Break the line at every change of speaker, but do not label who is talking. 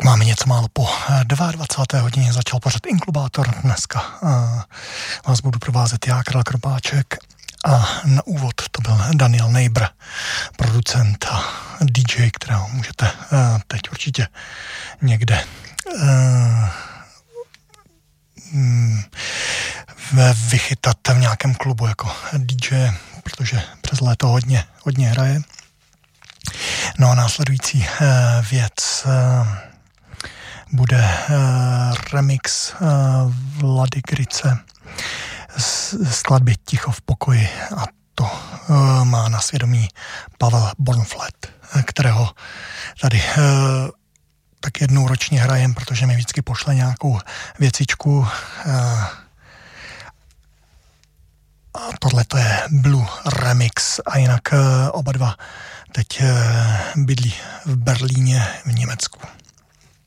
Máme něco málo po 22. hodině, začal pořad Inklubátor. Dneska vás budu provázet já, Karel Kropáček. A na úvod to byl Daniel Neighbor, producent a DJ, kterého můžete teď určitě někde vychytat v nějakém klubu jako DJ, protože přes léto hodně hraje. No a následující věc bude remix Vlady Grice z skladby Ticho v pokoji a to má na svědomí Pavel Bornflat, kterého tady tak jednou ročně hrajem, protože mi vždycky pošle nějakou věcičku. A tohle to je Blue Remix a jinak oba dva teď bydlí v Berlíně v Německu.